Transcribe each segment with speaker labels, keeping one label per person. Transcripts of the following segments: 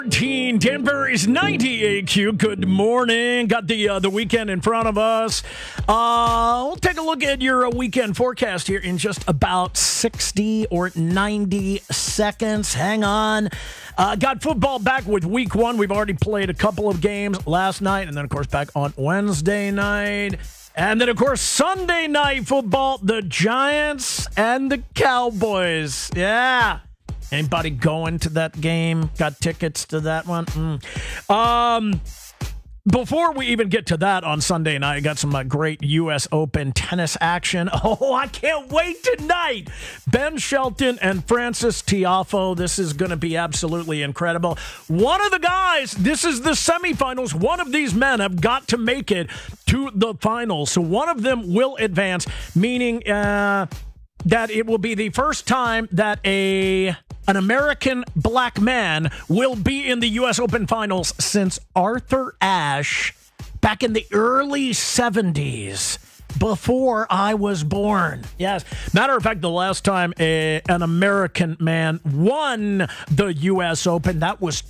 Speaker 1: Danbury's 90 AQ. Good morning. Got the weekend in front of us. We'll take a look at your weekend forecast here in just about 60 or 90 seconds. Hang on. Got football back with week one. We've already played a couple of games last night, and then, of course, back on Wednesday night. And then, of course, Sunday night football, the Giants and the Cowboys. Yeah. Anybody going to that game? Got tickets to that one? Before we even get to that on Sunday night, I got some great U.S. Open tennis action. Oh, I can't wait tonight. Ben Shelton and Frances Tiafoe. This is going to be absolutely incredible. One of the guys, this is the semifinals. One of these men have got to make it to the finals. So one of them will advance, meaning that it will be the first time that an American black man will be in the U.S. Open Finals since Arthur Ashe back in the early 70s, before I was born. Yes. Matter of fact, the last time an American man won the U.S. Open, that was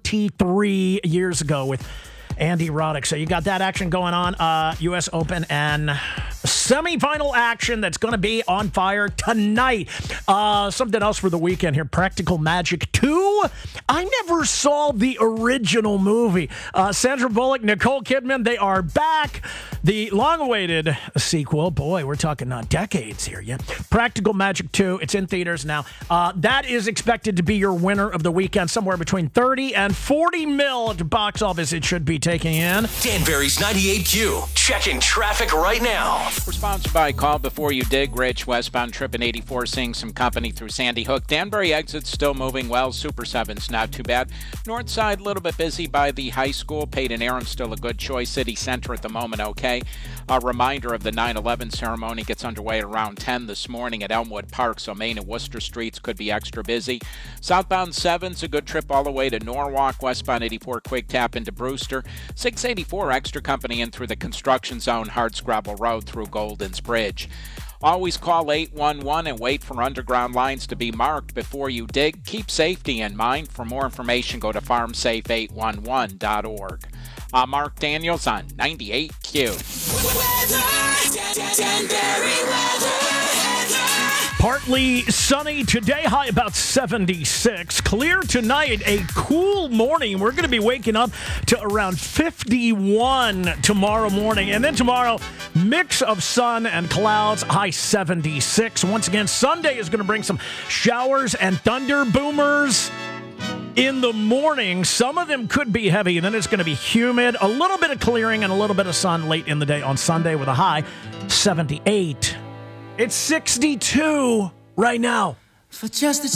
Speaker 1: 23 years ago with Andy Roddick. So you got that action going on, U.S. Open, and semifinal action that's going to be on fire tonight. Something else for the weekend here. Practical Magic 2. I never saw the original movie. Sandra Bullock, Nicole Kidman, they are back. The long-awaited sequel. Boy, we're talking decades here. Yeah. Practical Magic 2. It's in theaters now. That is expected to be your winner of the weekend. Somewhere between 30 and 40 mil at the box office it should be taking in.
Speaker 2: Danbury's 98Q. Checking traffic right now.
Speaker 3: We're sponsored by Call Before You Dig. Rich, westbound trip in 84, seeing some company through Sandy Hook. Danbury exits still moving well. Super 7's not too bad. North side, a little bit busy by the high school. Peyton Aram still a good choice. City Center at the moment, okay. A reminder of the 9/11 ceremony gets underway at around 10 this morning at Elmwood Park, so Main and Worcester Streets could be extra busy. Southbound 7's a good trip all the way to Norwalk. Westbound 84, quick tap into Brewster. 684, extra company in through the construction zone, Hardscrabble Road through Golden's Bridge. Always call 811 and wait for underground lines to be marked before you dig. Keep safety in mind. For more information, go to farmsafe811.org. I'm Mark Daniels on 98Q.
Speaker 1: Partly sunny today, high about 76. Clear tonight, a cool morning. We're going to be waking up to around 51 tomorrow morning. And then tomorrow, mix of sun and clouds, high 76. Once again, Sunday is going to bring some showers and thunder boomers in the morning. Some of them could be heavy, and then it's going to be humid. A little bit of clearing and a little bit of sun late in the day on Sunday with a high 78. It's 62 right now.
Speaker 4: For just a